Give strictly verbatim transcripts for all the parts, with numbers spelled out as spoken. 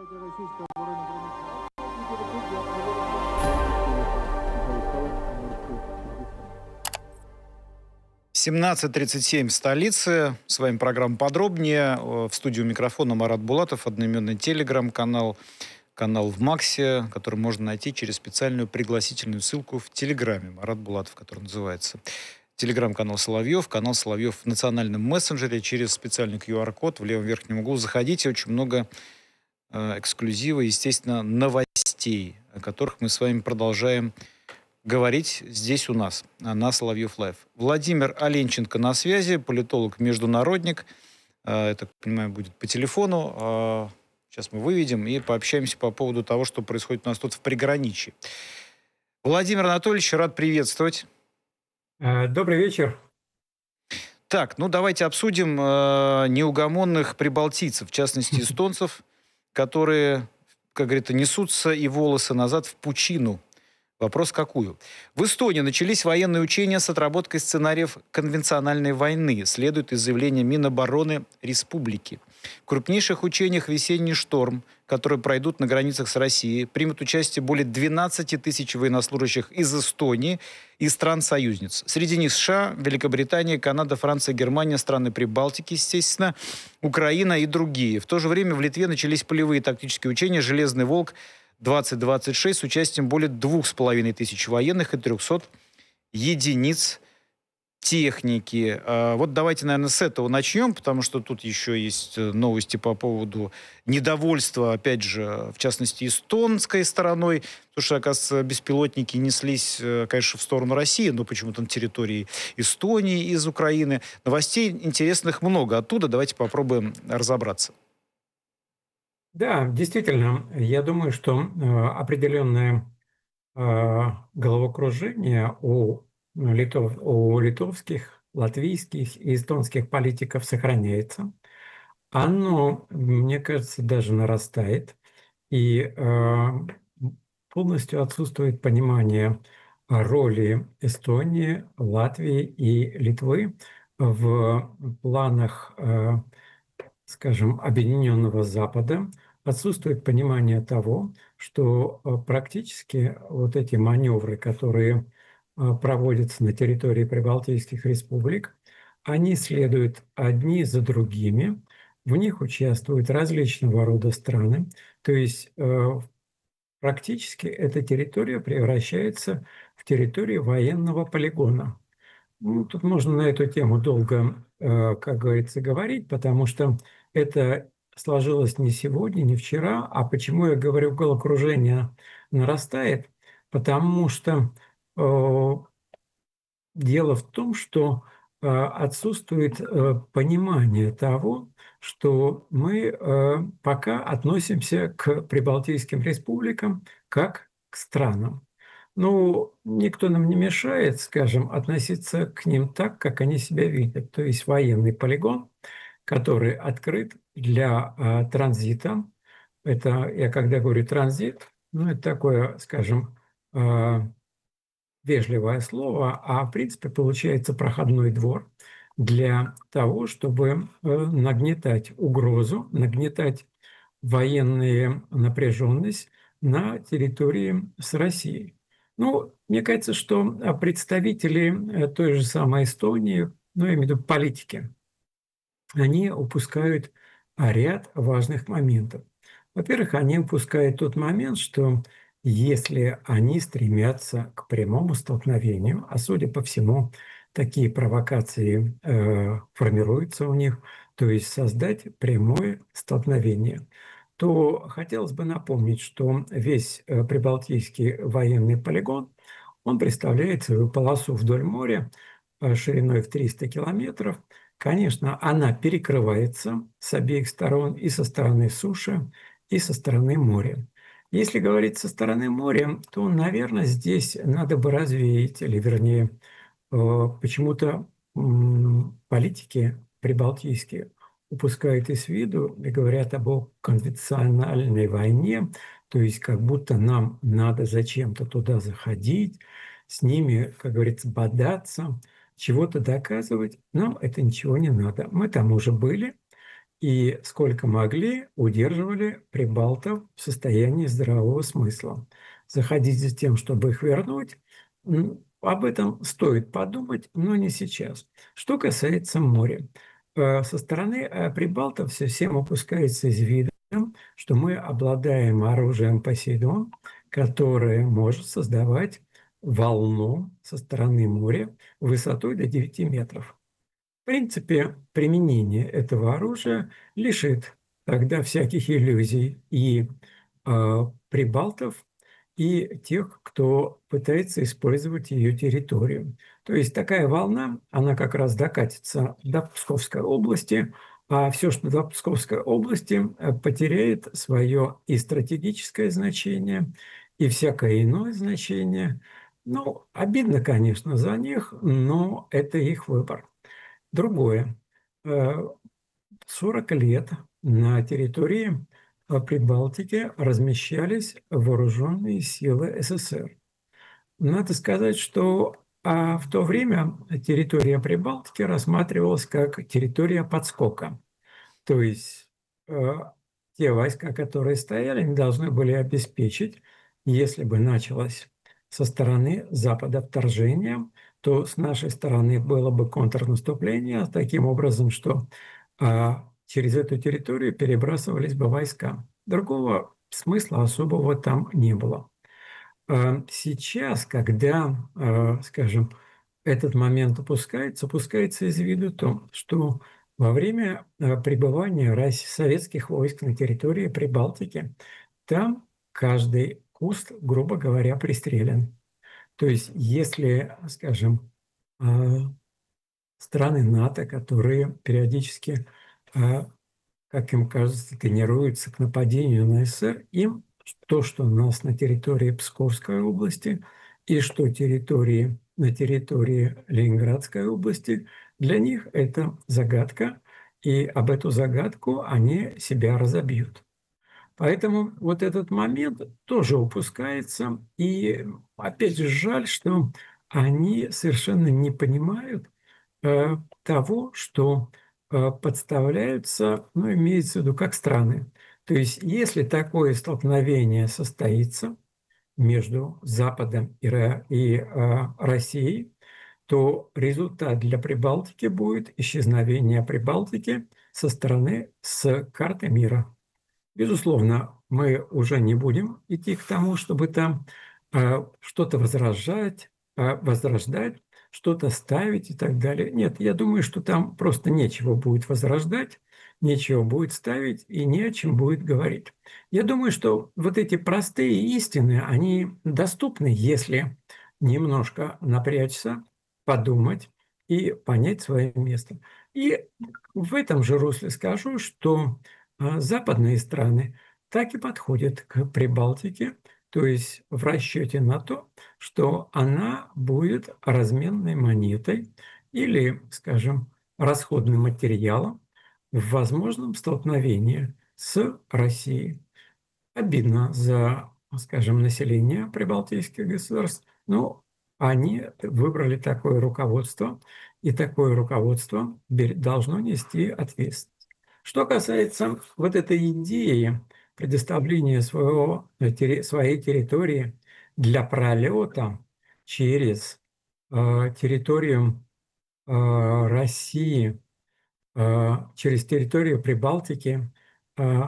Российская оборонно-промышленная семнадцать тридцать семь в столице. С вами программа «Подробнее». В студию микрофона Марат Булатов, одноименный телеграм-канал, канал в Максе, который можно найти через специальную пригласительную ссылку в Телеграме. Марат Булатов, который называется. Телеграм-канал Соловьев, канал Соловьев в национальном мессенджере через специальный ку ар код в левом верхнем углу. Заходите, очень много э, эксклюзива, естественно, новостей, о которых мы с вами продолжаем говорить здесь у нас, на Соловьев Лайв. Владимир Оленченко на связи, политолог-международник. Я так понимаю, будет по телефону. Сейчас мы выведем и пообщаемся по поводу того, что происходит у нас тут в приграничье. Владимир Анатольевич, рад приветствовать. Добрый вечер. Так, ну давайте обсудим э, неугомонных прибалтийцев, в частности эстонцев, которые, как говорится, несутся и волосы назад в пучину. Вопрос какую? В Эстонии начались военные учения с отработкой сценариев конвенциональной войны, следует из заявления Минобороны Республики. В крупнейших учениях «Весенний шторм», которые пройдут на границах с Россией, примут участие более двенадцати тысяч военнослужащих из Эстонии и стран-союзниц. Среди них США, Великобритания, Канада, Франция, Германия, страны Прибалтики, естественно, Украина и другие. В то же время в Литве начались полевые тактические учения «Железный волк», двадцать двадцать шесть с участием более двух с половиной тысяч военных и трехсот единиц техники. Вот давайте, наверное, с этого начнем, потому что тут еще есть новости по поводу недовольства, опять же, в частности, эстонской стороной, потому что, оказывается, беспилотники неслись, конечно, в сторону России, но почему-то на территории Эстонии из Украины. Новостей интересных много оттуда. Давайте попробуем разобраться. Да, действительно, я думаю, что э, определенное э, головокружение у, литов, у литовских, латвийских и эстонских политиков сохраняется. Оно, мне кажется, даже нарастает. И э, полностью отсутствует понимание роли Эстонии, Латвии и Литвы в планах, э, скажем, Объединенного Запада. Отсутствует понимание того, что практически вот эти маневры, которые проводятся на территории прибалтийских республик, они следуют одни за другими, в них участвуют различного рода страны, то есть практически эта территория превращается в территорию военного полигона. Ну, тут можно на эту тему долго, как говорится, говорить, потому что это сложилось не сегодня, не вчера. А почему я говорю, головокружение нарастает? Потому что э, дело в том, что э, отсутствует э, понимание того, что мы э, пока относимся к прибалтийским республикам как к странам. Ну, никто нам не мешает, скажем, относиться к ним так, как они себя видят. То есть военный полигон, который открыт для а, транзита. Это, я когда говорю транзит, ну, это такое, скажем, а, вежливое слово, а в принципе получается проходной двор для того, чтобы а, нагнетать угрозу, нагнетать военную напряженность на территории с Россией. Ну, мне кажется, что представители той же самой Эстонии, ну, я имею в виду политики, они упускают ряд важных моментов. Во-первых, они упускают тот момент, что если они стремятся к прямому столкновению, а судя по всему, такие провокации э, формируются у них, то есть создать прямое столкновение, то хотелось бы напомнить, что весь э, Прибалтийский военный полигон, он представляет свою полосу вдоль моря э, шириной в триста километров. Конечно, она перекрывается с обеих сторон, и со стороны суши, и со стороны моря. Если говорить со стороны моря, то, наверное, здесь надо бы развеять, или вернее, почему-то политики прибалтийские упускают из виду и говорят об конвенциональной войне, то есть как будто нам надо зачем-то туда заходить, с ними, как говорится, бодаться, чего-то доказывать. Нам это ничего не надо. Мы там уже были, и сколько могли удерживали прибалтов в состоянии здравого смысла. Заходить за тем, чтобы их вернуть, м, об этом стоит подумать, но не сейчас. Что касается моря. Э, Со стороны э, прибалтов совсем упускается из вида, что мы обладаем оружием Посейдон, которое может создавать волну со стороны моря высотой до девяти метров. В принципе, применение этого оружия лишит тогда всяких иллюзий и э, прибалтов, и тех, кто пытается использовать ее территорию. То есть такая волна, она как раз докатится до Псковской области, а все, что до Псковской области, э, потеряет свое и стратегическое значение, и всякое иное значение. Ну, обидно, конечно, за них, но это их выбор. Другое. Э, сорок лет на территории э, Прибалтики размещались вооруженные силы СССР. Надо сказать, что а в то время территория Прибалтики рассматривалась как территория подскока. То есть э, те войска, которые стояли, они должны были обеспечить, если бы началось со стороны Запада вторжение, то с нашей стороны было бы контрнаступление таким образом, что а, через эту территорию перебрасывались бы войска. Другого смысла особого там не было. А сейчас, когда, а, скажем, этот момент упускается, упускается из виду то, что во время а, пребывания Росси- советских войск на территории Прибалтики, там каждый куст, грубо говоря, пристрелен. То есть если, скажем, а, страны НАТО, которые периодически, а, как им кажется, тренируются к нападению на СССР, им то, что у нас на территории Псковской области и что территории, на территории Ленинградской области, для них это загадка, и об эту загадку они себя разобьют. Поэтому вот этот момент тоже упускается. И опять же жаль, что они совершенно не понимают э, того, что э, подставляются, ну, имеется в виду, как страны. То есть если такое столкновение состоится между Западом и, Ро- и э, Россией, то результат для Прибалтики будет исчезновение Прибалтики со стороны с карты мира. Безусловно, мы уже не будем идти к тому, чтобы там э, что-то возражать, э, возрождать, что-то ставить и так далее. Нет, я думаю, что там просто нечего будет возрождать, нечего будет ставить и не о чем будет говорить. Я думаю, что вот эти простые истины, они доступны, если немножко напрячься, подумать и понять свое место. И в этом же русле скажу, что а западные страны так и подходят к Прибалтике, то есть в расчете на то, что она будет разменной монетой или, скажем, расходным материалом в возможном столкновении с Россией. Обидно за, скажем, население прибалтийских государств, но они выбрали такое руководство, и такое руководство бер- должно нести ответственность. Что касается вот этой идеи предоставления своего, э, терри- своей территории для пролета через э, территорию э, России, э, через территорию Прибалтики, э,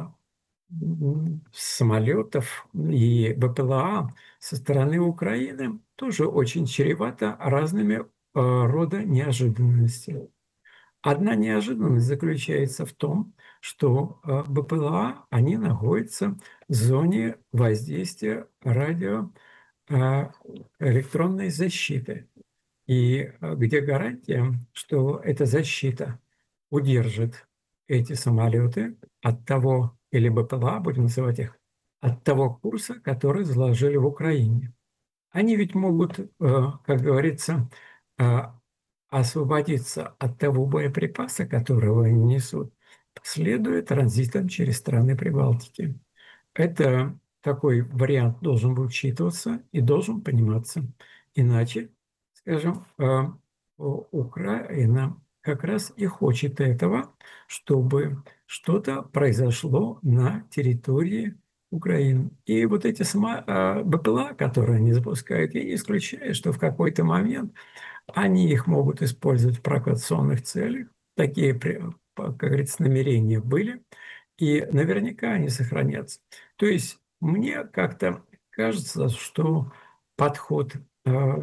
самолетов и БПЛА со стороны Украины тоже очень чревато разными э, рода неожиданностями. Одна неожиданность заключается в том, что э, БПЛА, они находятся в зоне воздействия радио э, электронной защиты. И э, где гарантия, что эта защита удержит эти самолеты от того, или БПЛА, будем называть их, от того курса, который заложили в Украине. Они ведь могут, э, как говорится, э, освободиться от того боеприпаса, которого они несут, следуя транзитом через страны Прибалтики. Это такой вариант должен был учитываться и должен пониматься. Иначе, скажем, э, Украина как раз и хочет этого, чтобы что-то произошло на территории Украины. И вот эти сама, а, БПЛА, которые они запускают, я не исключаю, что в какой-то момент они их могут использовать в провокационных целях. Такие, при- как говорится, намерения были. И наверняка они сохранятся. То есть мне как-то кажется, что подход, а,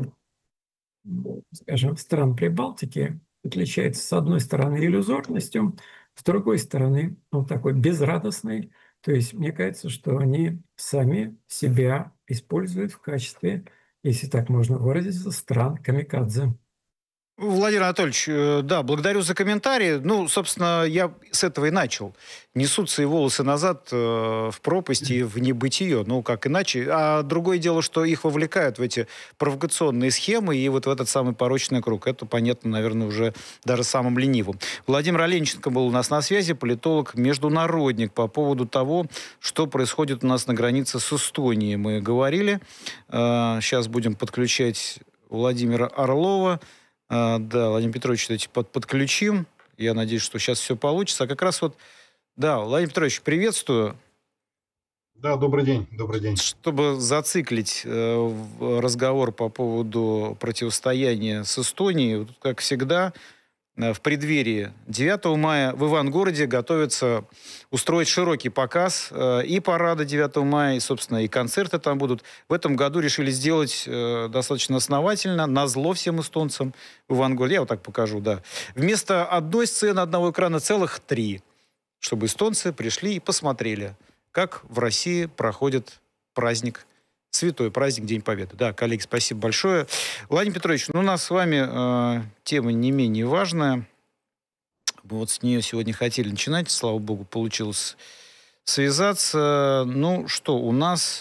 скажем, стран Прибалтики отличается, с одной стороны, иллюзорностью, с другой стороны, ну, такой безрадостной. То есть мне кажется, что они сами себя используют в качестве, если так можно выразиться, стран камикадзе. Владимир Анатольевич, э, да, благодарю за комментарий. Ну, собственно, я с этого и начал. Несутся и волосы назад э, в пропасть и в небытие. Ну, как иначе? А другое дело, что их вовлекают в эти провокационные схемы и вот в этот самый порочный круг. Это понятно, наверное, уже даже самым ленивым. Владимир Оленченко был у нас на связи, политолог, международник, по поводу того, что происходит у нас на границе с Эстонией. Мы говорили. Э, сейчас будем подключать Владимира Орлова. А, да, Владимир Петрович, давайте под, подключим. Я надеюсь, что сейчас все получится. А как раз вот, да, Владимир Петрович, приветствую. Да, добрый день, добрый день. Чтобы зациклить э, в- разговор по поводу противостояния с Эстонией, вот как всегда, э, в преддверии девятого мая в Ивангороде готовится устроить широкий показ э, и парада девятого мая, и, собственно, и концерты там будут. В этом году решили сделать э, достаточно основательно, назло всем эстонцам в Ивангороде. Я вот так покажу, да. Вместо одной сцены, одного экрана целых три, чтобы эстонцы пришли и посмотрели, как в России проходит праздник, святой праздник, День Победы. Да, коллеги, спасибо большое. Владимир Петрович, ну, у нас с вами э, тема не менее важная. Мы вот с нее сегодня хотели начинать, слава богу, получилось связаться. Ну что, у нас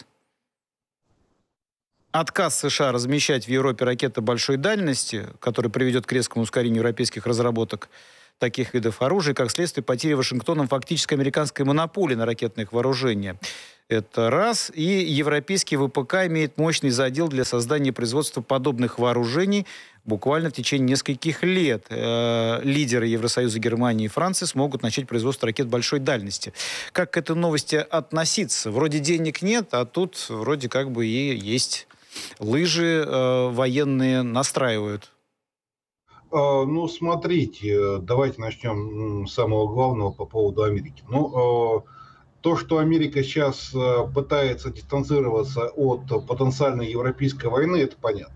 отказ США размещать в Европе ракеты большой дальности, который приведет к резкому ускорению европейских разработок таких видов оружия, как следствие потери Вашингтоном фактически американской монополии на ракетных вооружения. Это раз. И европейский ВПК имеет мощный задел для создания и производства подобных вооружений буквально в течение нескольких лет. Э, лидеры Евросоюза, Германии и Франции смогут начать производство ракет большой дальности. Как к этой новости относиться? Вроде денег нет, а тут вроде как бы и есть лыжи э, военные настраивают. А, Ну, смотрите, давайте начнем м, с самого главного по поводу Америки. Ну, э, то, что Америка сейчас э, пытается дистанцироваться от потенциальной европейской войны, это понятно.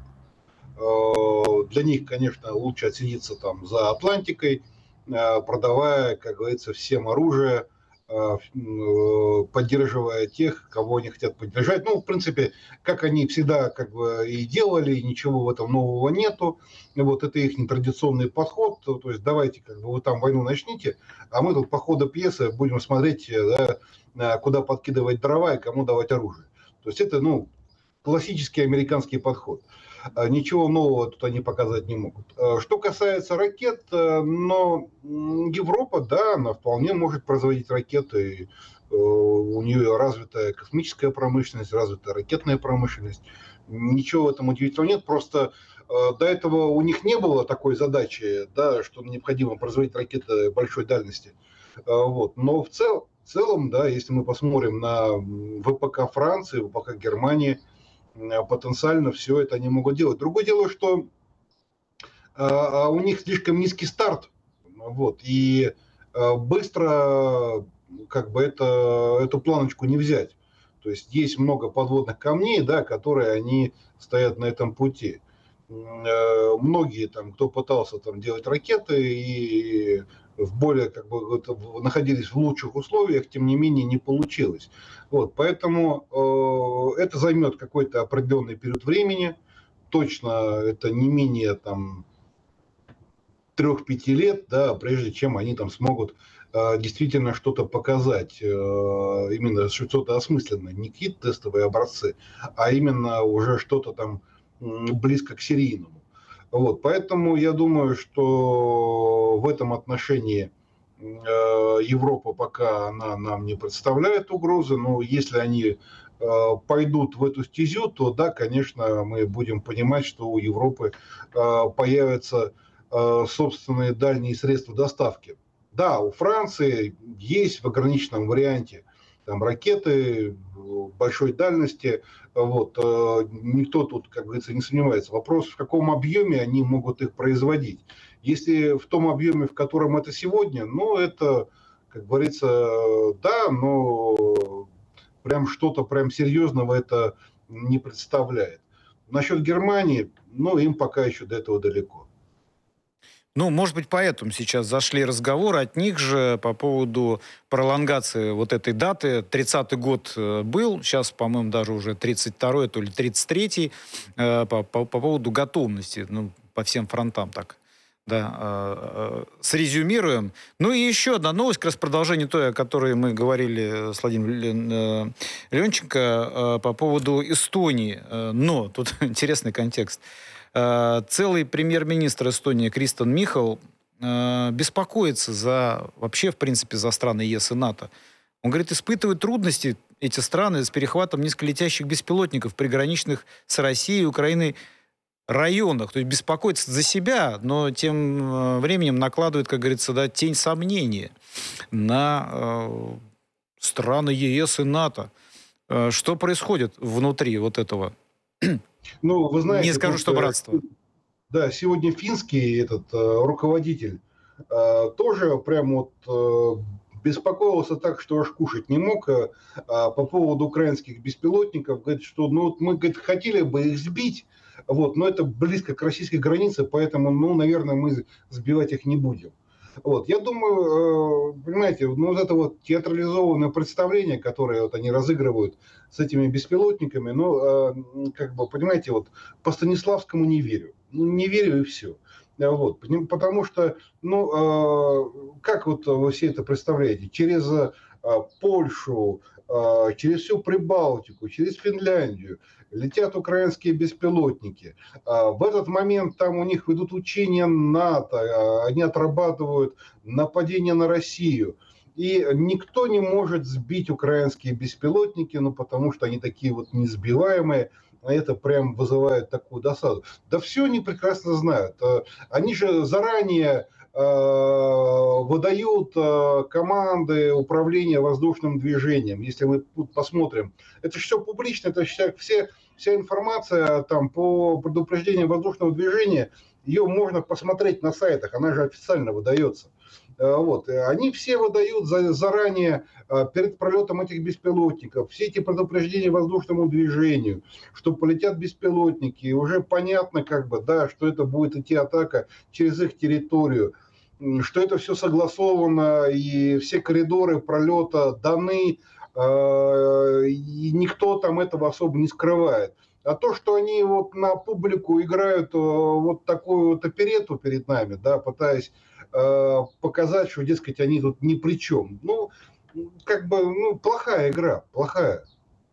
Э, Для них, конечно, лучше отсидеться там за Атлантикой, э, продавая, как говорится, всем оружие, э, э, поддерживая тех, кого они хотят поддержать. Ну, в принципе, как они всегда как бы и делали, и ничего в этом нового нету. Вот это их нетрадиционный подход. То есть давайте как бы вы там войну начните, а мы тут по ходу пьесы будем смотреть, э, да, куда подкидывать дрова и кому давать оружие. То есть это, ну, классический американский подход. А Ничего нового тут они показать не могут. А Что касается ракет, э, но м, Европа, да, она вполне может производить ракеты. Э, У нее развитая космическая промышленность, развитая ракетная промышленность. Ничего в этом удивительного нет. Просто э, до этого у них не было такой задачи, да, что необходимо производить ракеты большой дальности. Э, Вот. Но в цел- в целом, да, если мы посмотрим на м, ВПК Франции, ВПК Германии, э, потенциально все это они могут делать. Другое дело, что а, а у них слишком низкий старт, вот, и э, быстро как бы это, эту планочку не взять. То есть есть много подводных камней, да, которые они стоят на этом пути. М, э, Многие там, кто пытался там делать ракеты и в более как бы вот, в- находились в лучших условиях, тем не менее не получилось. Вот, поэтому э, это займет какой-то определенный период времени. Точно это не менее там трех-пяти лет, да, прежде чем они там смогут э, действительно что-то показать, э, именно что-то осмысленное, не какие-то тестовые образцы, а именно уже что-то там м, близко к серийному. Вот, поэтому я думаю, что в этом отношении э, Европа пока она нам не представляет угрозы, но если они э, пойдут в эту стезю, то да, конечно, мы будем понимать, что у Европы э, появятся э, собственные дальние средства доставки. Да, у Франции есть в ограниченном варианте там ракеты большой дальности, вот, э, никто тут, как говорится, не сомневается. Вопрос, в каком объеме они могут их производить. Если в том объеме, в котором это сегодня, ну, это, как говорится, да, но прям что-то прям серьезного это не представляет. Насчет Германии, ну, им пока еще до этого далеко. Ну, может быть, поэтому сейчас зашли разговоры от них же по поводу пролонгации вот этой даты. тридцатый год был, сейчас, по-моему, даже уже тридцать второй, то ли тридцать третий, э, по, по, по поводу готовности, ну, по всем фронтам так, да, э, э, срезюмируем. Ну и еще одна новость, как раз продолжение той, о которой мы говорили с Владимиром Леонченко, э, по поводу Эстонии. Э, но тут интересный контекст. Целый премьер-министр Эстонии Кристен Михал э, беспокоится за, вообще, в принципе, за страны ЕС и НАТО. Он говорит, испытывают трудности эти страны с перехватом низколетящих беспилотников в приграничных с Россией и Украиной районах. То есть беспокоится за себя, но тем временем накладывает, как говорится, да, тень сомнения на э, страны ЕС и НАТО. Э, что происходит внутри вот этого? Ну, вы знаете, не скажу, что братство. Да, сегодня финский этот э, руководитель э, тоже прям вот э, беспокоился так, что аж кушать не мог э, по поводу украинских беспилотников. Говорит, что ну, вот мы говорит, хотели бы их сбить, вот, но это близко к российской границе, поэтому, ну, наверное, мы сбивать их не будем. Вот. Я думаю, понимаете, ну, вот это вот театрализованное представление, которое вот они разыгрывают с этими беспилотниками, ну, как бы, понимаете, вот по Станиславскому не верю. Ну, не верю и все. Вот. Потому что, ну, как вот вы все это представляете? Через Польшу, через всю Прибалтику, через Финляндию летят украинские беспилотники. В этот момент там у них идут учения НАТО, они отрабатывают нападение на Россию. И никто не может сбить украинские беспилотники, ну потому что они такие вот несбиваемые. А это прям вызывает такую досаду. Да все они прекрасно знают. Они же заранее выдают команды управления воздушным движением. Если мы тут посмотрим, это же все публично, это вся, все, вся информация там, по предупреждению воздушного движения, ее можно посмотреть на сайтах, она же официально выдается. Вот. Они все выдают заранее, перед пролетом этих беспилотников, все эти предупреждения воздушному движению, что полетят беспилотники, и уже понятно, как бы, да, что это будет идти атака через их территорию, что это все согласовано, и все коридоры пролета даны, и никто там этого особо не скрывает. А то, что они вот на публику играют вот такую вот оперетту перед нами, да, пытаясь показать, что, дескать, они тут ни при чем. Ну, как бы, ну, плохая игра, плохая.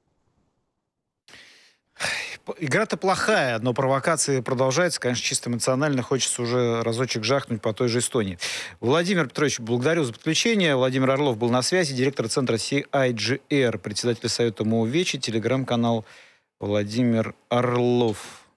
Игра-то плохая, но провокации продолжаются. Конечно, чисто эмоционально хочется уже разочек жахнуть по той же Эстонии. Владимир Петрович, благодарю за подключение. Владимир Орлов был на связи, директор центра си ай джи ар, председатель совета МОУ-ВЕЧИ, телеграм-канал Владимир Орлов.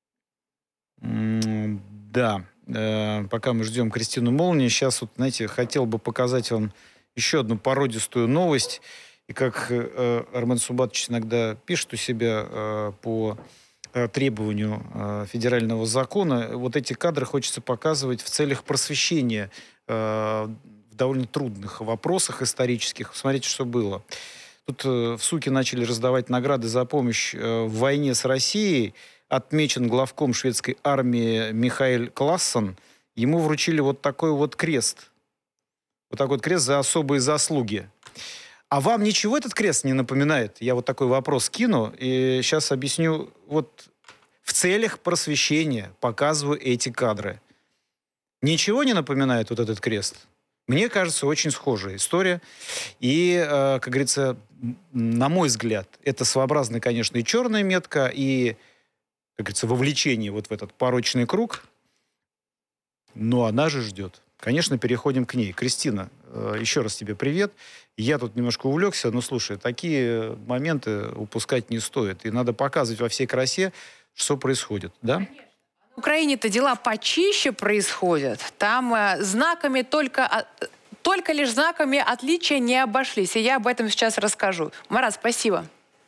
М да. Пока мы ждем Кристину Молни, сейчас, вот, знаете, хотел бы показать вам еще одну породистую новость. И как э, Армен Субатович иногда пишет у себя э, по э, требованию э, федерального закона, вот эти кадры хочется показывать в целях просвещения э, в довольно трудных вопросах исторических. Смотрите, что было. Тут э, в Суке начали раздавать награды за помощь э, в войне с Россией. Отмечен главком шведской армии Михаэль Классон. Ему вручили вот такой вот крест. Вот такой вот крест за особые заслуги. А вам ничего этот крест не напоминает? Я вот такой вопрос кину, и сейчас объясню. Вот в целях просвещения показываю эти кадры. Ничего не напоминает вот этот крест? Мне кажется, очень схожая история. И, э, как говорится, на мой взгляд, это своеобразная, конечно, и черная метка, и, как говорится, вовлечение вот в этот порочный круг. Но она же ждет. Конечно, переходим к ней. Кристина, еще раз тебе привет. Я тут немножко увлекся, но, слушай, такие моменты упускать не стоит. И надо показывать во всей красе, что происходит. Да? Украине-то дела почище происходят. Там э, знаками только, э, только лишь знаками отличия не обошлись. И я об этом сейчас расскажу. Марат, спасибо.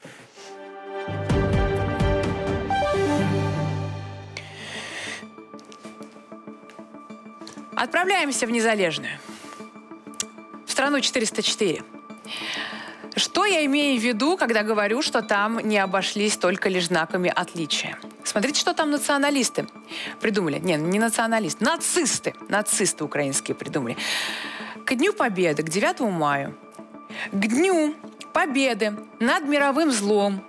Отправляемся в Незалежную, в страну четыреста четыре. Что я имею в виду, когда говорю, что там не обошлись только лишь знаками отличия? Смотрите, что там националисты придумали. Не, не националисты, нацисты. Нацисты украинские придумали. К Дню Победы, к девятому мая, к Дню Победы над мировым злом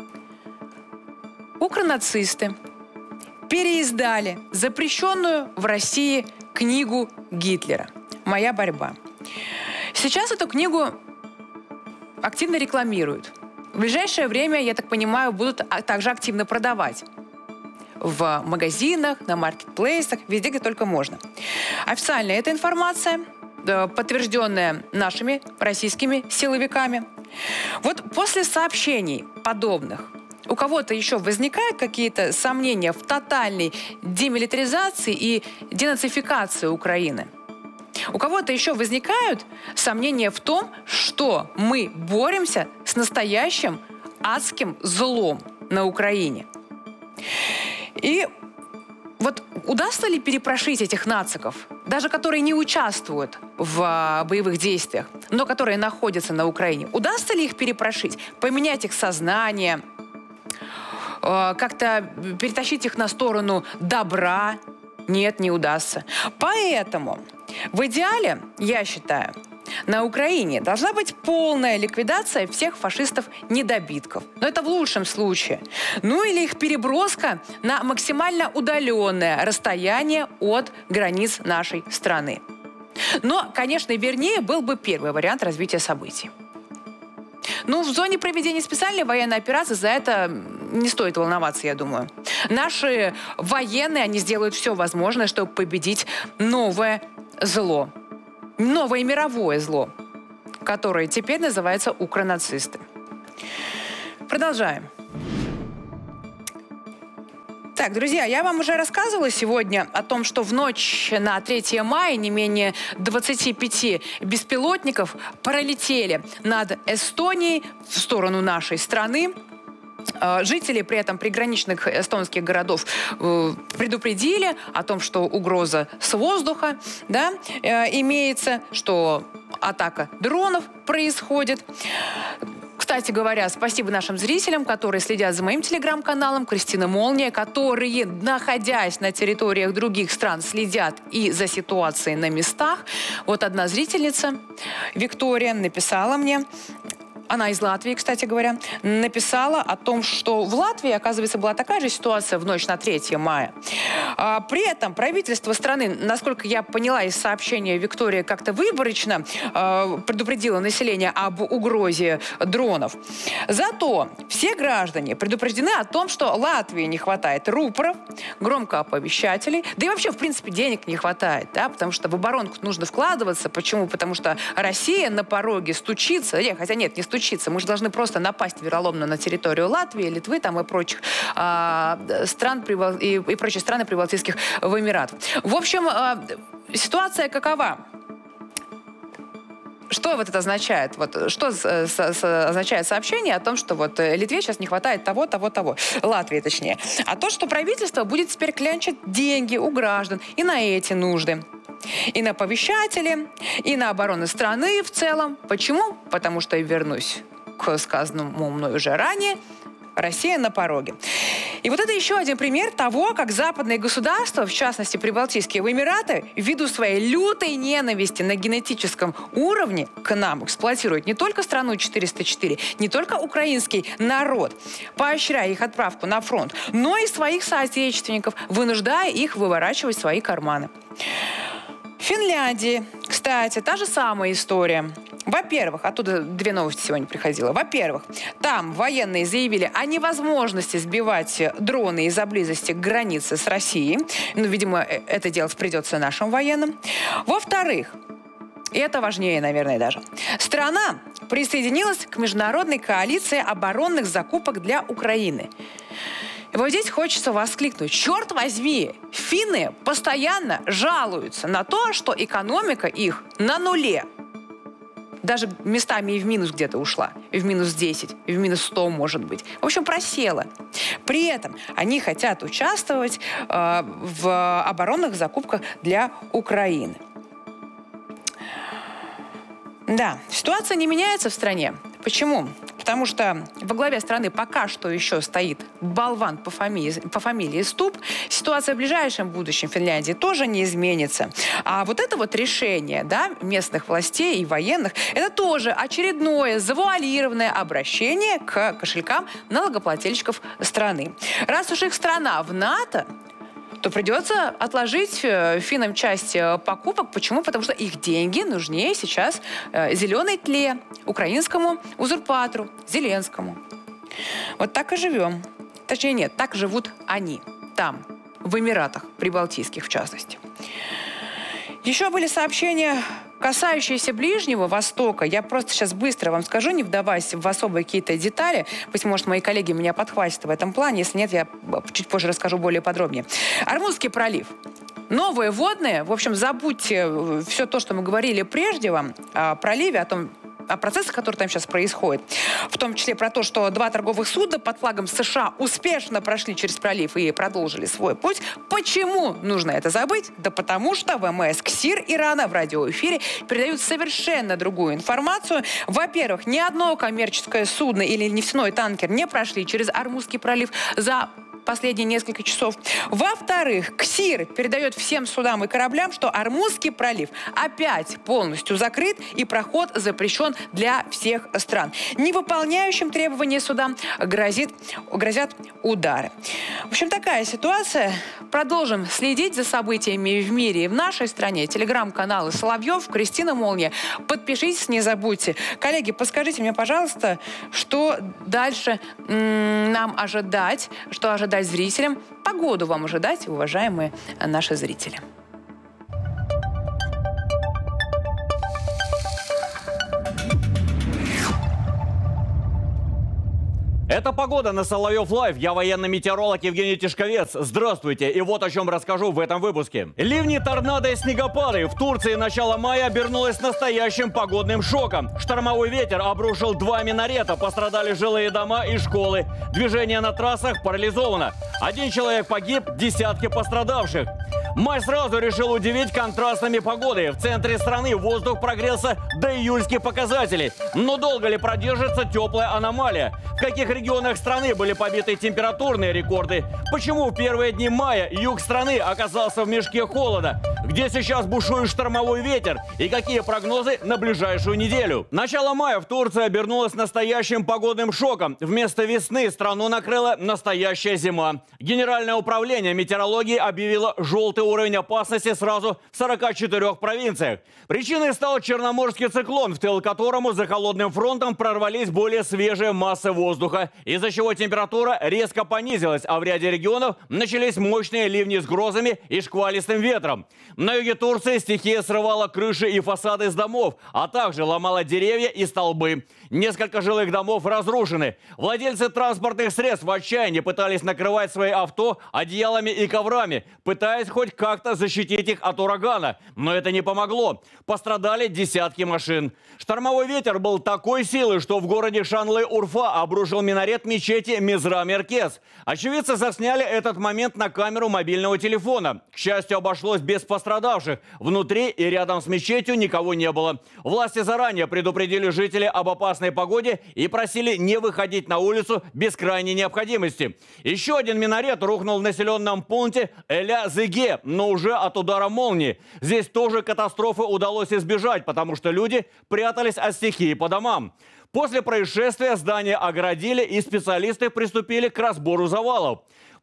укронацисты переиздали запрещенную в России книгу Гитлера «Моя борьба». Сейчас эту книгу активно рекламируют. В ближайшее время, я так понимаю, будут также активно продавать. В магазинах, на маркетплейсах, везде, где только можно. Официальная эта информация, подтвержденная нашими российскими силовиками. Вот после сообщений подобных у кого-то еще возникают какие-то сомнения в тотальной демилитаризации и денацификации Украины? У кого-то еще возникают сомнения в том, что мы боремся с настоящим адским злом на Украине? И вот удастся ли перепрошить этих нациков, даже которые не участвуют в боевых действиях, но которые находятся на Украине? Удастся ли их перепрошить, поменять их сознание, как-то перетащить их на сторону добра? Нет, не удастся. Поэтому в идеале, я считаю, на Украине должна быть полная ликвидация всех фашистов-недобитков. Но это в лучшем случае. Ну или их переброска на максимально удаленное расстояние от границ нашей страны. Но, конечно, вернее был бы первый вариант развития событий. Ну, в зоне проведения специальной военной операции за это не стоит волноваться, я думаю. Наши военные, они сделают все возможное, чтобы победить новое зло. Новое мировое зло, которое теперь называется укронацисты. Продолжаем. Так, друзья, я вам уже рассказывала сегодня о том, что в ночь на третье мая не менее двадцати пяти беспилотников пролетели над Эстонией в сторону нашей страны. Жители при этом приграничных эстонских городов предупредили о том, что угроза с воздуха, да, имеется, что атака дронов происходит. Кстати говоря, спасибо нашим зрителям, которые следят за моим телеграм-каналом «Кристина Молния», которые, находясь на территориях других стран, следят и за ситуацией на местах. Вот одна зрительница, Виктория, написала мне, она из Латвии, кстати говоря, написала о том, что в Латвии, оказывается, была такая же ситуация в ночь на третье мая. А, при этом правительство страны, насколько я поняла из сообщения Виктории, как-то выборочно а, предупредило население об угрозе дронов. Зато все граждане предупреждены о том, что Латвии не хватает рупоров, громкооповещателей, да и вообще, в принципе, денег не хватает, да, потому что в оборонку нужно вкладываться. Почему? Потому что Россия на пороге стучится, хотя нет, не стучится, Учиться. Мы же должны просто напасть вероломно на территорию Латвии, Литвы там, и прочих а, стран и, и прочие страны прибалтийских в Эмиратах. В общем, а, ситуация какова? Что вот это означает? Вот, что с, с, с, означает сообщение о том, что вот Литве сейчас не хватает того, того, того. Латвии, точнее. А то, что правительство будет теперь клянчить деньги у граждан и на эти нужды. И на оповещатели, и на оборону страны в целом. Почему? Потому что, я вернусь к сказанному мной уже ранее, Россия на пороге. И вот это еще один пример того, как западные государства, в частности Прибалтийские Эмираты, ввиду своей лютой ненависти на генетическом уровне к нам эксплуатируют не только страну четыреста четыре, не только украинский народ, поощряя их отправку на фронт, но и своих соотечественников, вынуждая их выворачивать свои карманы. В Финляндии, кстати, та же самая история. Во-первых, оттуда две новости сегодня приходило. Во-первых, там военные заявили о невозможности сбивать дроны из-за близости к границе с Россией. Ну, видимо, это делать придется нашим военным. Во-вторых, и это важнее, наверное, даже, страна присоединилась к международной коалиции оборонных закупок для Украины. И вот здесь хочется воскликнуть. Черт возьми, финны постоянно жалуются на то, что экономика их на нуле. Даже местами и в минус где-то ушла. И в минус десять, и в минус сто, может быть. В общем, просела. При этом они хотят участвовать э, в оборонных закупках для Украины. Да, ситуация не меняется в стране. Почему? Потому что во главе страны пока что еще стоит болван по фамилии, по фамилии Ступ. Ситуация в ближайшем будущем в Финляндии тоже не изменится. А вот это вот решение, да, местных властей и военных, это тоже очередное завуалированное обращение к кошелькам налогоплательщиков страны. Раз уж их страна в НАТО, то придется отложить финнам часть покупок. Почему? Потому что их деньги нужнее сейчас зеленой тле, украинскому узурпатору, Зеленскому. Вот так и живем. Точнее, нет, так живут они там, в Эмиратах, прибалтийских в частности. Еще были сообщения, касающиеся Ближнего Востока. Я просто сейчас быстро вам скажу, не вдаваясь в особые какие-то детали. Быть может, мои коллеги меня подхватят в этом плане. Если нет, я чуть позже расскажу более подробнее. Армузский пролив. Новые водные. В общем, забудьте все то, что мы говорили прежде вам о проливе, о том, о процессах, которые там сейчас происходят. В том числе про то, что два торговых судна под флагом США успешно прошли через пролив и продолжили свой путь. Почему нужно это забыть? Да потому что ВМС КСИР Ирана в радиоэфире передают совершенно другую информацию. Во-первых, ни одно коммерческое судно или нефтяной танкер не прошли через Армузский пролив за последние несколько часов. Во-вторых, КСИР передает всем судам и кораблям, что Армузский пролив опять полностью закрыт и проход запрещен для всех стран. Невыполняющим требования судам грозит, грозят удары. В общем, такая ситуация. Продолжим следить за событиями в мире и в нашей стране. Телеграм-каналы Соловьев, Кристина Молния. Подпишитесь, не забудьте. Коллеги, подскажите мне, пожалуйста, что дальше м- нам ожидать, что ожидать зрителям. Погоду вам ожидать, уважаемые наши зрители. Это погода на Соловьев Лайв. Я военный метеоролог Евгений Тишковец. Здравствуйте. И вот о чем расскажу в этом выпуске. Ливни, торнадо и снегопады. В Турции начало мая обернулось настоящим погодным шоком. Штормовой ветер обрушил два минарета. Пострадали жилые дома и школы. Движение на трассах парализовано. Один человек погиб, десятки пострадавших. Май сразу решил удивить контрастами погоды. В центре страны воздух прогрелся до июльских показателей. Но долго ли продержится теплая аномалия? В каких регионах страны были побиты температурные рекорды? Почему в первые дни мая юг страны оказался в мешке холода? Где сейчас бушует штормовой ветер? И какие прогнозы на ближайшую неделю? Начало мая в Турции обернулось настоящим погодным шоком. Вместо весны страну накрыла настоящая зима. Генеральное управление метеорологии объявило желтый уровень опасности сразу в сорока четырёх провинциях. Причиной стал Черноморский циклон, в тыл которому за холодным фронтом прорвались более свежие массы воздуха, из-за чего температура резко понизилась, а в ряде регионов начались мощные ливни с грозами и шквалистым ветром. На юге Турции стихия срывала крыши и фасады с домов, а также ломала деревья и столбы. Несколько жилых домов разрушены. Владельцы транспортных средств в отчаянии пытались накрывать свои авто одеялами и коврами, пытаясь хоть как-то защитить их от урагана. Но это не помогло. Пострадали десятки машин. Штормовой ветер был такой силы, что в городе Шанлы-Урфа обрушил минарет мечети Мизра-Меркез. Очевидцы засняли этот момент на камеру мобильного телефона. К счастью, обошлось без пострадавших. Внутри и рядом с мечетью никого не было. Власти заранее предупредили жителей об опасной погоде и просили не выходить на улицу без крайней необходимости. Еще один минарет рухнул в населенном пункте Эля-Зыге, но уже от удара молнии. Здесь тоже катастрофы удалось избежать, потому что люди прятались от стихии по домам. После происшествия здание огородили, и специалисты приступили к разбору завалов. В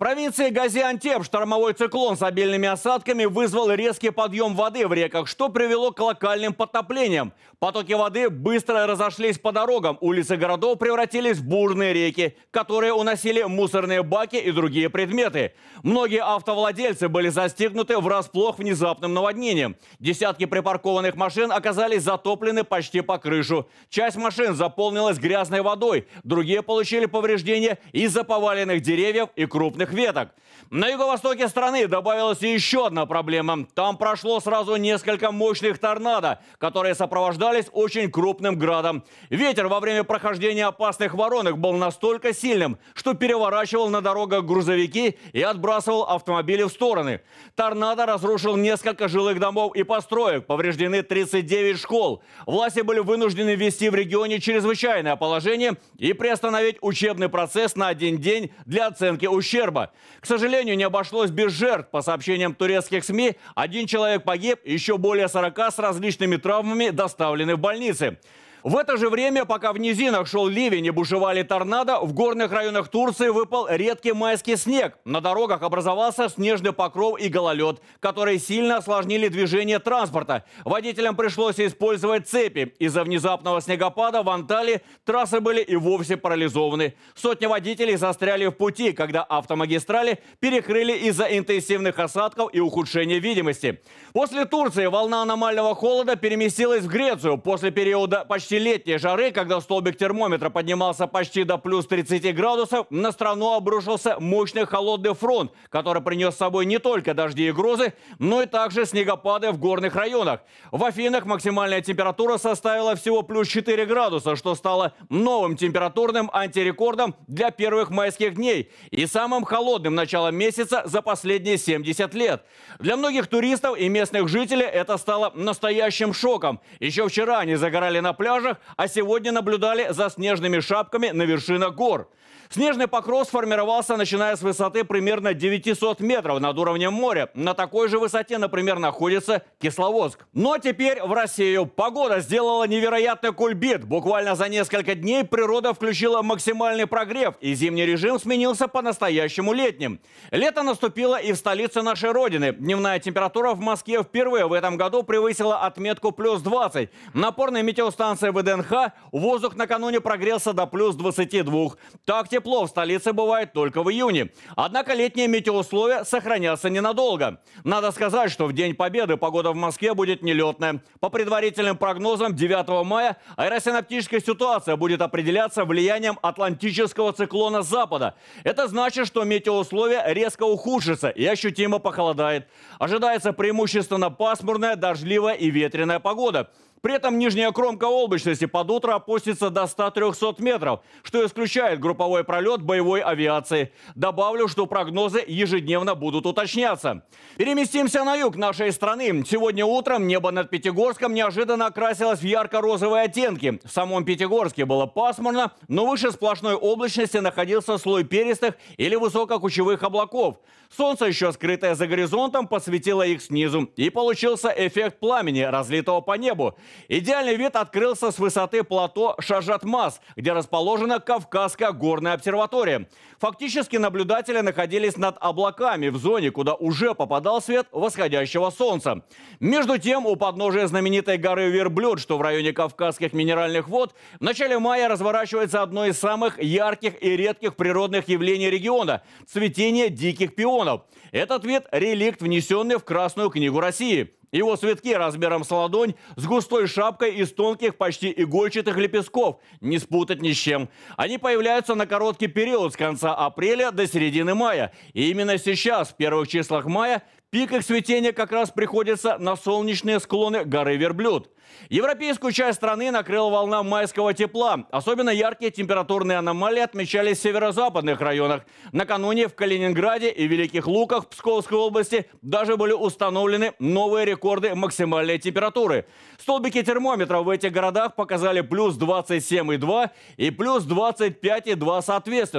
провинции Газиантеп штормовой циклон с обильными осадками вызвал резкий подъем воды в реках, что привело к локальным подтоплениям. Потоки воды быстро разошлись по дорогам, улицы городов превратились в бурные реки, которые уносили мусорные баки и другие предметы. Многие автовладельцы были застигнуты врасплох внезапным наводнением. Десятки припаркованных машин оказались затоплены почти по крышу. Часть машин заполнилась грязной водой, другие получили повреждения из-за поваленных деревьев и крупных веток. На юго-востоке страны добавилась еще одна проблема. Там прошло сразу несколько мощных торнадо, которые сопровождались очень крупным градом. Ветер во время прохождения опасных воронок был настолько сильным, что переворачивал на дорогах грузовики и отбрасывал автомобили в стороны. Торнадо разрушил несколько жилых домов и построек, повреждены тридцать девять школ. Власти были вынуждены ввести в регионе чрезвычайное положение и приостановить учебный процесс на один день для оценки ущерба. К сожалению, не обошлось без жертв. По сообщениям турецких СМИ, один человек погиб, еще более сорока с различными травмами доставлены в больницы. В это же время, пока в низинах шел ливень и бушевали торнадо, в горных районах Турции выпал редкий майский снег. На дорогах образовался снежный покров и гололед, которые сильно осложнили движение транспорта. Водителям пришлось использовать цепи. Из-за внезапного снегопада в Анталии трассы были и вовсе парализованы. Сотни водителей застряли в пути, когда автомагистрали перекрыли из-за интенсивных осадков и ухудшения видимости. После Турции волна аномального холода переместилась в Грецию. После периода почти летней жары, когда столбик термометра поднимался почти до плюс тридцати градусов, на страну обрушился мощный холодный фронт, который принес с собой не только дожди и грозы, но и также снегопады в горных районах. В Афинах максимальная температура составила всего плюс четыре градуса, что стало новым температурным антирекордом для первых майских дней и самым холодным началом месяца за последние семьдесят лет. Для многих туристов и местных жителей это стало настоящим шоком. Еще вчера они загорали на пляже, а сегодня наблюдали за снежными шапками на вершинах гор. Снежный покров сформировался, начиная с высоты примерно девятисот метров над уровнем моря. На такой же высоте, например, находится Кисловодск. Но теперь в Россию. Погода сделала невероятный кульбит. Буквально за несколько дней природа включила максимальный прогрев, и зимний режим сменился по-настоящему летним. Лето наступило и в столице нашей родины. Дневная температура в Москве впервые в этом году превысила отметку плюс двадцать. Напорной метеостанции ВДНХ воздух накануне прогрелся до плюс двадцати двух. Так тепло в столице бывает только в июне. Однако летние метеоусловия сохранятся ненадолго. Надо сказать, что в День Победы погода в Москве будет нелетная. По предварительным прогнозам, девятого мая аэросиноптическая ситуация будет определяться влиянием атлантического циклона с запада. Это значит, что метеоусловия резко ухудшатся и ощутимо похолодает. Ожидается преимущественно пасмурная, дождливая и ветреная погода. При этом нижняя кромка облачности под утро опустится до ста трёхсот метров, что исключает групповой пролет боевой авиации. Добавлю, что прогнозы ежедневно будут уточняться. Переместимся на юг нашей страны. Сегодня утром небо над Пятигорском неожиданно окрасилось в ярко-розовые оттенки. В самом Пятигорске было пасмурно, но выше сплошной облачности находился слой перистых или высококучевых облаков. Солнце, еще скрытое за горизонтом, подсветило их снизу, и получился эффект пламени, разлитого по небу. Идеальный вид открылся с высоты плато Шажатмаз, где расположена Кавказская горная обсерватория. Фактически наблюдатели находились над облаками в зоне, куда уже попадал свет восходящего солнца. Между тем, у подножия знаменитой горы Верблюд, что в районе Кавказских минеральных вод, в начале мая разворачивается одно из самых ярких и редких природных явлений региона – цветение диких пионов. Этот вид – реликт, внесенный в Красную книгу России. Его цветки размером с ладонь, с густой шапкой из тонких, почти игольчатых лепестков. Не спутать ни с чем. Они появляются на короткий период с конца апреля до середины мая. И именно сейчас, в первых числах мая, пик их цветения как раз приходится на солнечные склоны горы Верблюд. Европейскую часть страны накрыла волна майского тепла. Особенно яркие температурные аномалии отмечались в северо-западных районах. Накануне в Калининграде и Великих Луках Псковской области даже были установлены новые рекорды максимальной температуры. Столбики термометров в этих городах показали плюс двадцать семь и два и плюс двадцать пять и два соответственно.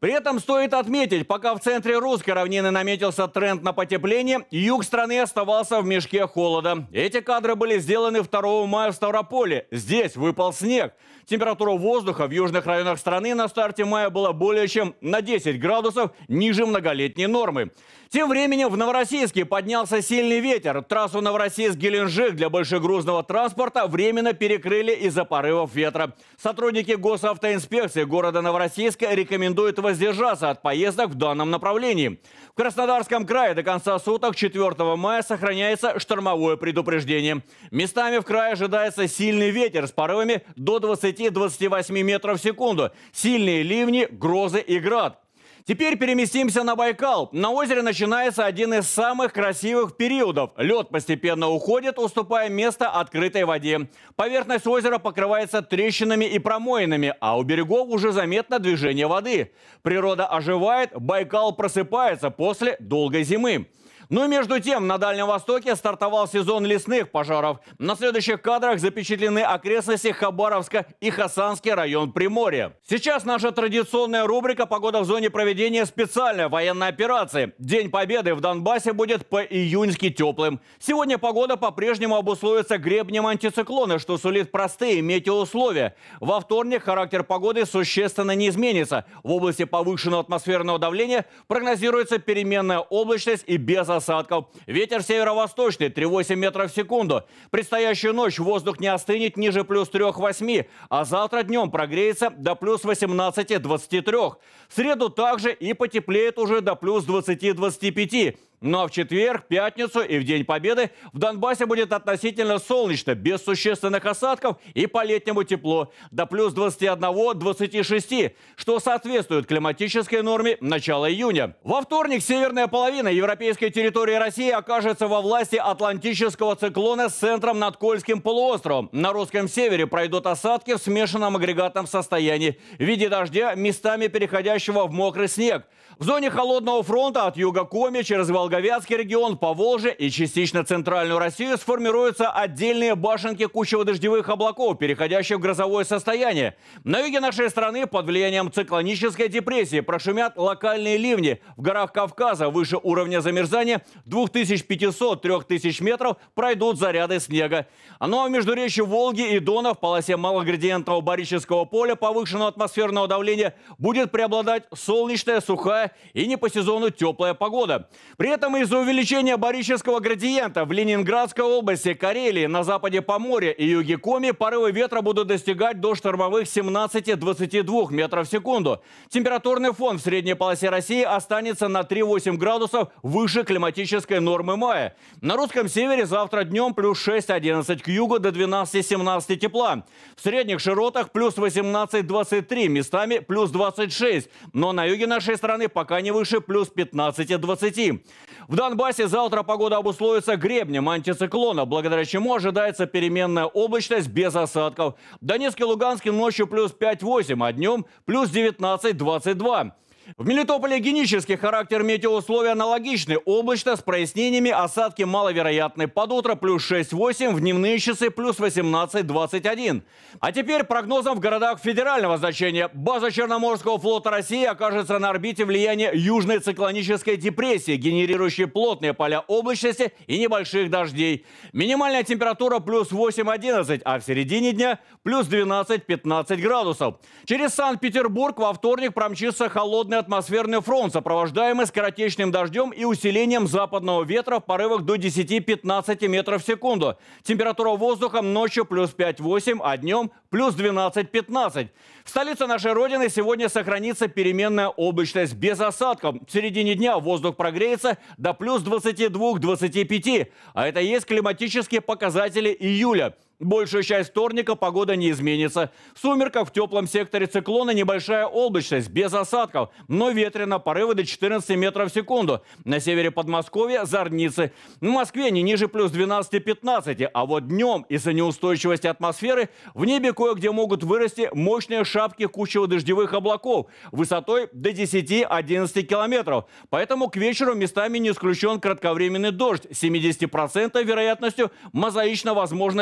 При этом стоит отметить, пока в центре русской равнины наметился тренд на потепление, юг страны оставался в мешке холода. Эти кадры были сделаны второго мая в Ставрополе. Здесь выпал снег. Температура воздуха в южных районах страны на старте мая была более чем на десять градусов ниже многолетней нормы. Тем временем в Новороссийске поднялся сильный ветер. Трассу Новороссийск-Геленджик для большегрузного транспорта временно перекрыли из-за порывов ветра. Сотрудники госавтоинспекции города Новороссийска рекомендуют воздержаться от поездок в данном направлении. В Краснодарском крае до конца суток четвёртого мая сохраняется штормовое предупреждение. Местами в крае ожидается сильный ветер с порывами до двадцати-двадцати восьми метров в секунду. Сильные ливни, грозы и град. Теперь переместимся на Байкал. На озере начинается один из самых красивых периодов. Лед постепенно уходит, уступая место открытой воде. Поверхность озера покрывается трещинами и промоинами, а у берегов уже заметно движение воды. Природа оживает, Байкал просыпается после долгой зимы. Но между тем на Дальнем Востоке стартовал сезон лесных пожаров. На следующих кадрах запечатлены окрестности Хабаровска и Хасанский район Приморья. Сейчас наша традиционная рубрика «Погода в зоне проведения специальной военной операции». День Победы в Донбассе будет по-июньски теплым. Сегодня погода по-прежнему обусловится гребнем антициклона, что сулит простые метеоусловия. Во вторник характер погоды существенно не изменится. В области повышенного атмосферного давления прогнозируется переменная облачность и без осадков. Ветер северо-восточный три-восемь метров в секунду. Предстоящую ночь воздух не остынет ниже плюс трёх-восьми, а завтра днем прогреется до плюс восемнадцати-двадцати трёх. В среду также и потеплеет уже до плюс двадцати-двадцати пяти. Ну а в четверг, пятницу и в День Победы в Донбассе будет относительно солнечно, без существенных осадков и по-летнему тепло, до плюс двадцати одного — двадцати шести, что соответствует климатической норме начала июня. Во вторник северная половина европейской территории России окажется во власти атлантического циклона с центром над Кольским полуостровом. На русском севере пройдут осадки в смешанном агрегатном состоянии в виде дождя, местами переходящего в мокрый снег. В зоне холодного фронта от юга Коми через Волговятский регион, Поволжье и частично центральную Россию сформируются отдельные башенки кучево-дождевых облаков, переходящих в грозовое состояние. На юге нашей страны под влиянием циклонической депрессии прошумят локальные ливни. В горах Кавказа выше уровня замерзания двух тысяч пятисот — трёх тысяч метров пройдут заряды снега. Ну а в междуречье Волги и Дона в полосе малоградиентного барического поля повышенного атмосферного давления будет преобладать солнечная, сухая и не по сезону теплая погода. При этом из-за увеличения барического градиента в Ленинградской области, Карелии, на западе Поморья и юге Коми порывы ветра будут достигать до штормовых семнадцати-двадцати двух метров в секунду. Температурный фон в средней полосе России останется на три-восемь градусов выше климатической нормы мая. На русском севере завтра днем плюс шесть-одиннадцать, к югу до двенадцати-семнадцати тепла. В средних широтах плюс восемнадцать-двадцать три, местами плюс двадцать шесть. Но на юге нашей страны пока не выше плюс пятнадцати-двадцати. В Донбассе завтра погода обусловится гребнем антициклона, благодаря чему ожидается переменная облачность без осадков. В Донецке и Луганске ночью плюс пять-восемь, а днем плюс девятнадцать-двадцать два. В Мелитополе генический характер метеоусловий аналогичный. Облачно с прояснениями, осадки маловероятны. Под утро плюс шесть-восемь, в дневные часы плюс восемнадцать-двадцать один. А теперь прогнозом в городах федерального значения. База Черноморского флота России окажется на орбите влияния южной циклонической депрессии, генерирующей плотные поля облачности и небольших дождей. Минимальная температура плюс восемь-одиннадцать, а в середине дня плюс двенадцать-пятнадцать градусов. Через Санкт-Петербург во вторник промчится холодный атмосферный фронт, сопровождаемый скоротечным дождем и усилением западного ветра в порывах до десяти-пятнадцати метров в секунду. Температура воздуха ночью плюс пять-восемь, а днем плюс двенадцать-пятнадцать. В столице нашей Родины сегодня сохранится переменная облачность без осадков. В середине дня воздух прогреется до плюс двадцати двух — двадцати пяти, а это и есть климатические показатели июля. Большую часть вторника погода не изменится. В сумерках в теплом секторе циклона небольшая облачность, без осадков, но ветрено, порывы до четырнадцати метров в секунду. На севере Подмосковья зорницы. В Москве не ниже плюс двенадцати-пятнадцати, а вот днем из-за неустойчивости атмосферы в небе кое-где могут вырасти мощные шапки кучево-дождевых облаков высотой до десяти-одиннадцати километров. Поэтому к вечеру местами не исключен кратковременный дождь с семидесятипроцентной вероятностью мозаично возможно первая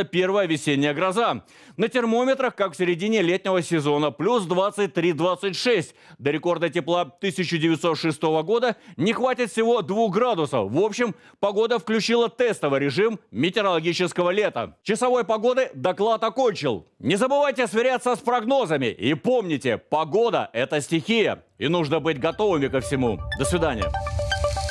первая весенняя гроза. На термометрах, как в середине летнего сезона, плюс двадцать три — двадцать шесть. До рекорда тепла тысяча девятьсот шестого года не хватит всего двух градусов. В общем, погода включила тестовый режим метеорологического лета. Часовой погоды доклад окончил. Не забывайте сверяться с прогнозами. И помните, погода – это стихия. И нужно быть готовыми ко всему. До свидания.